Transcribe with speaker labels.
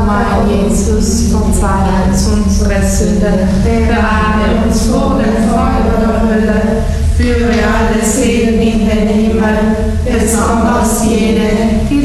Speaker 1: mein Jesus, verzeih uns unsere Sünden, bewahre uns vor dem Feuer der Hölle, führe alle Seelen in den Himmel, besonders jene, die